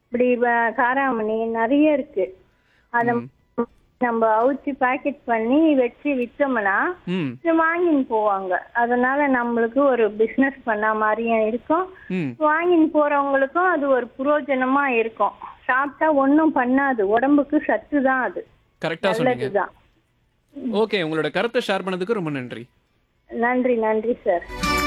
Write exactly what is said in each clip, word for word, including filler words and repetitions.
இப்படி வ- காராமணி நிறைய இருக்கு. அத ம். நம்ம அவுச்சி பாக்கெட் பண்ணி வச்சு விற்றோம்னா ம். இது வாங்கின்னு போவாங்க. அதனால நம்மளுக்கு ஒரு பிசினஸ் பண்ண மாதிரியும் இருக்கும். ம். வாங்கின்னு போறவங்களுக்கும் அது ஒரு புரோஜனமா இருக்கும். சாப்பிட்டா ஒன்றும் பண்ணாது, உடம்புக்கு சத்து தான், அது கரெக்டா சொன்னீங்க. நல்லதுதான். ஓகே, உங்களோட கருத்தை ஷேர் பண்ணதுக்கு ரொம்ப நன்றி. நன்றி நன்றி சார்.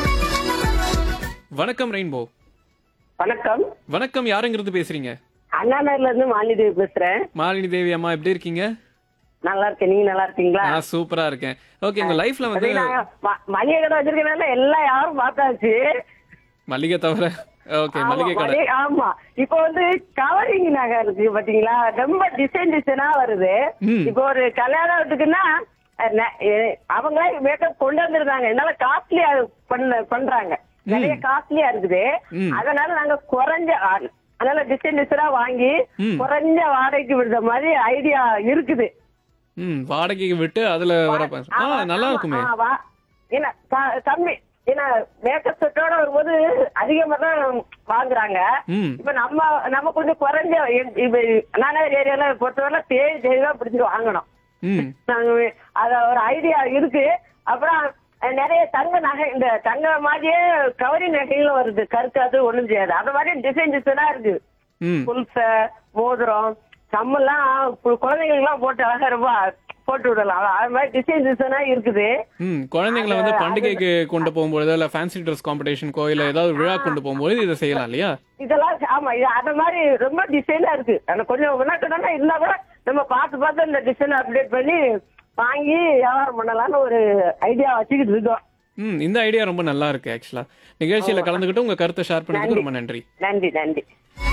வணக்கம் ரெயின்போ. வணக்கம். வணக்கம், யாருங்கிறது பேசுறீங்க? அண்ணாநகர்ல இருந்து மாலிதேவி பேசுறேன். மாலினி தேவி அம்மா, எப்படி இருக்கீங்க? நல்லா இருக்கேன், நீங்க நல்லா இருக்கீங்களா? நான் சூப்பரா இருக்கேன். ஓகே, உங்க லைஃப்ல வந்து அதே நான் ம- மளிகை கடை வச்சிருக்கனால எல்லாம் யாரும் பார்த்தாச்சு. மளிகை தவிர ஓகே, ஆமா, மளிகை கடை. மளிகை- ஆமா. இப்போ வந்து கவரிங் நகை இருக்கு பாத்தீங்களா, ரொம்ப டிசைன் டிசைனா வருது. ம். இப்போ ஒரு கல்யாணம் வீட்டுக்குன்னா அஹ், ந- எ- அவங்க மேக்கப் கொண்டு வந்திருந்தாங்க, என்னால காஸ்ட்லியா பண்ண பண்றாங்க, நிறைய காஸ்ட்லியா இருக்குது. ம். அதனால நாங்க குறைஞ்ச அ- அதனால டிசைன் டிசைனா வாங்கி ம். குறைஞ்ச வாடகைக்கு விடுற மாதிரி ஐடியா இருக்குது. ம், வாடகைக்கு விட்டு அதுல வர ப- ஆ ஆமா, நல்லா ஆமா, இருக்குமே. ஆமா, வா. என்ன க- கம்மி, ஏன்னா மேக்கப் செட்டோட வரும்போது அதிகமா தான் வாங்குறாங்க. ம். இப்ப நம்ம நம்ம கொஞ்சம் குறைஞ்ச எ- இப்ப நானகர் ஏரியால பொறுத்தவரை தேடி தேடி தான் பிடிச்சிட்டு வாங்கணும். ம். நாங்க அத ஒரு ஐடியா இருக்கு. அப்புறம் அஹ், நிறைய தங்க நகை, இந்த தங்க மாதிரியே கவரி நகைகளும் வருது, கருக்காது ஒண்ணும் செய்யாது. அந்த மாதிரி டிசைன் டிசைனா இருக்கு. ம். புல்ச, மோதிரம், கம்மெல்லாம் கு- குழந்தைங்களுக்கு எல்லாம் போட்டு அழகா ரொம்ப போட்டு விடலாம். அது மாதிரி டிசைன் டிசைனா இருக்குது. ம், குழந்தைங்களை வந்து பண்டிகைக்கு கொண்டு போகும்போது இல்ல ஃபேன்சி ட்ரெஸ் காம்படிஷனுக்கோ இல்ல ஏதாவது விழா கொண்டு போகும்போது இதை செய்யலாம் இல்லையா? இதெல்லாம் ஆமா, இது அந்த மாதிரி ரொம்ப டிசைனா இருக்கு. ஆனா கொஞ்சம் வினாக்கடனா இருந்தா கூட நம்ம பார்த்து பார்த்து இந்த டிசைன் அப்டேட் பண்ணி வாங்கி வியாபாரம் பண்ணலாம்னு ஒரு ஐடியா வச்சுக்கிட்டு இருக்கோம். ம், இந்த ஐடியா ரொம்ப நல்லா இருக்கு ஆக்சுவலா. நிகழ்ச்சியில கலந்துக்கிட்டு உங்க கருத்தை ஷேர் பண்ணதுக்கு ரொம்ப நன்றி. நன்றி நன்றி.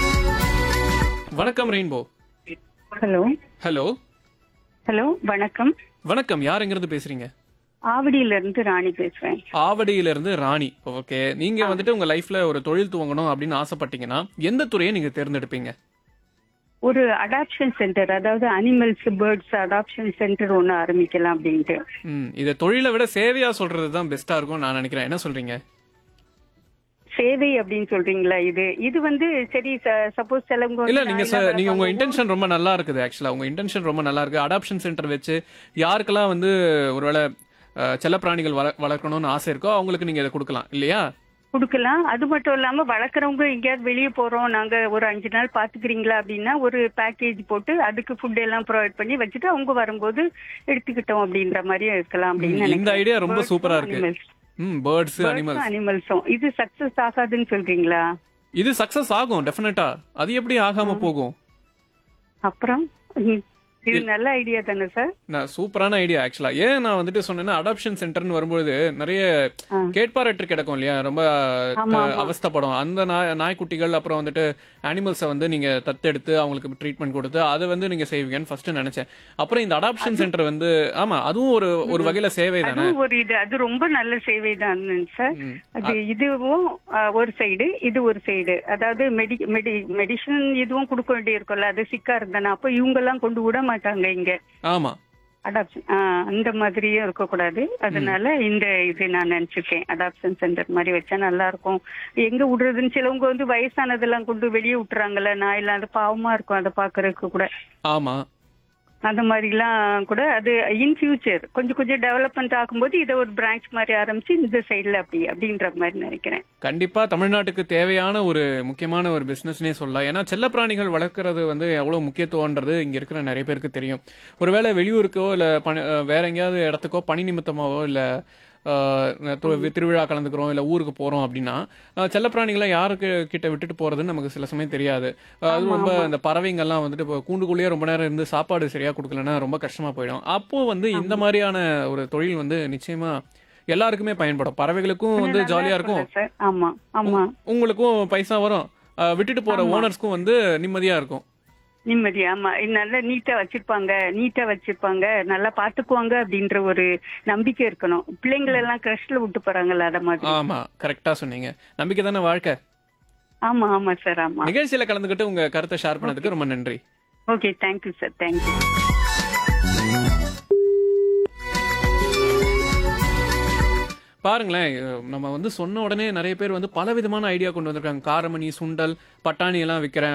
வணக்கம் ரெயின்போ. Hello hello. ஹலோ வணக்கம். வணக்கம், யாருங்கிறது பேசுறீங்க? ஆவடியில இருந்து ராணி பேசுறேன். ஆவடியில இருந்து ராணி. ஓகே, நீங்க வந்துட்டு உங்க லைஃப்ல ஒரு தொழில் துவங்கணும் அப்படின்னு ஆசைப்பட்டீங்கன்னா எந்த துறையை நீங்க தேர்ந்தெடுப்பீங்க? ஒரு அடாப்ஷன் சென்டர், அதாவது அனிமல்ஸ் பேர்ட்ஸ் அடாப்ஷன் சென்டர் ஒன்று ஆரம்பிக்கலாம் அப்படின்ட்டு. ம், இதை தொழிலை விட சேவையா சொல்றது தான் பெஸ்டா இருக்கும் நான் நினைக்கிறேன். என்ன சொல்றீங்க? சேவை அப்படின்னு சொல்றீங்களா? இது இது வந்து சரி, சப்போஸ் சிலவங்க இல்ல, வந்து நீங்க நாயில ச- நீங்க உங்க வளர்ப்பாங்க. இன்டென்ஷன் ரொம்ப நல்லா இருக்குது. ஆக்சுவலா உங்க இன்டென்ஷன் ரொம்ப நல்லா இருக்கு. அடாப்ஷன் சென்டர் வச்சு யாருக்கெல்லாம் வந்து ஒருவேளை அஹ், செல்லப்பிராணிகள் வள- வளர்க்கணும்னு ஆசை இருக்கோ அவங்களுக்கு நீங்க இதை கொடுக்கலாம் இல்லையா? கொடுக்கலாம். அது மட்டும் இல்லாம வளர்க்குறவங்க எங்கேயாவது வெளியே போறோம், நாங்க ஒரு அஞ்சு நாள் பாத்துக்கிறீங்களா அப்படின்னா ஒரு பேக்கேஜ் போட்டு அதுக்கு ஃபுட் எல்லாம் ப்ரொவைட் பண்ணி வச்சுட்டு அவங்க வரும்போது எடுத்துக்கிட்டோம் அப்படின்ற மாதிரியும் இருக்கலாம் அப்படின்னு ம், இந்த நினைக்கிறேன். ஐடியா ரொம்ப Birds சூப்பரா உம் இருக்கு. animals. ம், பேர்ட்ஸ், Birds அனிமல்ஸ். உம் animals-உம். இது சக்சஸ் ஆகாதுன்னு சொல்றீங்களா? இது சக்சஸ் ஆகும் டெஃபினட்டா. அது எப்படி ஆகாம போகும்? அப்புறம் ம், இது நல்ல ஐடியா தானே சார்? நான் சூப்பரான ஐடியா ஆக்சுவலா. ஏன் நான் வந்துட்டு சொன்னேன்னா அடாப்ஷன் சென்டர்னு வரும்போது நிறைய ஆ. கேட்பாரற்று கிடக்கும் இல்லையா, ரொம்ப ஆமா, அஹ், ஆமா. அவஸ்தைப்படும் அந்த நாய் நாய்க்குட்டிகள். அப்புறம் வந்துட்டு அனிமல்ஸை வந்து நீங்க தத்தெடுத்து அவங்களுக்கு ட்ரீட்மெண்ட் கொடுத்து அதை வந்து நீங்க செய்வீங்கன்னு ஃபர்ஸ்ட் நினைச்சேன். அப்புறம் இந்த அடாப்ஷன் சென்டர் வந்து ஆமா, அதுவும் ஒரு ஒரு வகையில சேவை தானே. அதுவும் ஒரு இது, அது ரொம்ப நல்ல சேவை தான் சார். ம். அது இதுவும் ஆ, ஒரு சைடு, இது ஒரு சைடு. அதாவது மெடி மெடி மெடிசன் இதுவும் கொடுக்க வேண்டி இருக்கும்ல, அது சிக்கா இருந்தானே அப்ப இவங்க எல்லாம் கொண்டு விட மாட்டாங்க இங்க ஆமா. அடாப்ஷன். அந்த மாதிரியும் இருக்கக்கூடாது. அதனால இந்த இது நான் நினைச்சிருக்கேன், அடாப்ஷன் சென்டர் மாதிரி வச்சா நல்லா இருக்கும். எங்க விடுறதுன்னு சிலவங்க வந்து வயசானதெல்லாம் கொண்டு வெளியே விட்டுறாங்கல்ல, நான் எல்லாம் அது பாவமா இருக்கும் அதை பாக்குறதுக்கு கூட. ஆமா. அந்த மாதிரிலாம் கூட அது இன் ஃபியூச்சர் கொஞ்சம் கொஞ்சம் டெவலப்மெண்ட் ஆகும்போது இதை ஒரு பிரான்ச் மாதிரி ஆரம்பிச்சு இந்த சைடில் அப்படி அப்படின்ற மாதிரி நினைக்கிறேன். கண்டிப்பா தமிழ்நாட்டுக்கு தேவையான ஒரு முக்கியமான ஒரு பிசினஸ்னே சொல்லலாம். ஏன்னா செல்லப்பிராணிகள் வளர்க்கறது வந்து எவ்வளவு முக்கியத்துவம்ன்றது இங்க இருக்கிற நிறைய பேருக்கு தெரியும். ஒருவேளை வெளியூருக்கோ இல்ல பணி அஹ் வேற எங்கேயாவது இடத்துக்கோ பணி நிமித்தமாவோ இல்ல அஹ், து- திருவிழா கலந்துக்கிறோம் இல்ல ஊருக்கு போறோம் அப்படின்னா அஹ், செல்லப்பிராணிகளை யாருக்கு கிட்ட விட்டுட்டு போறதுன்னு நமக்கு சில சமயம் தெரியாது. அஹ், அது ரொம்ப இந்த பறவைங்கள்லாம் வந்துட்டு இப்போ கூண்டுக்குள்ளேயே ரொம்ப நேரம் இருந்து சாப்பாடு சரியா கொடுக்கலன்னா ரொம்ப கஷ்டமா போயிடும். அப்போ வந்து இந்த மாதிரியான ஒரு தொழில் வந்து நிச்சயமா எல்லாருக்குமே பயன்படும். பறவைகளுக்கும் வந்து ஜாலியா இருக்கும், சார். ஆமா ஆமா, உங்களுக்கும் பைசா வரும், அஹ், விட்டுட்டு போற ஓனர்ஸ்க்கும் வந்து நிம்மதியா இருக்கும். நிம்மதி. ஆமா, இது நல்லா நீட்டா வச்சிருப்பாங்க, நீட்டா வச்சிருப்பாங்க, நல்லா பாத்துக்குவாங்க அப்படின்ற ஒரு நம்பிக்கை இருக்கணும். பிள்ளைங்களை எல்லாம் கிரஷ்ல விட்டு போறாங்கல்ல, அத மாதிரி. ஆமா, கரெக்டா சொன்னீங்க. நம்பிக்கை தானே வாழ்க்கை. ஆமா ஆமா சார். ஆமா. நிகழ்ச்சியில கலந்துக்கிட்டு உங்க கருத்தை ஷேர் பண்ணதுக்கு ரொம்ப நன்றி. Okay, thank you sir, thank you. பாருங்களேன், அஹ், நம்ம வந்து சொன்ன உடனே நிறைய பேர் வந்து பல விதமான ஐடியா கொண்டு வந்திருக்காங்க. காரமணி, சுண்டல், பட்டாணி எல்லாம் விற்கிறேன்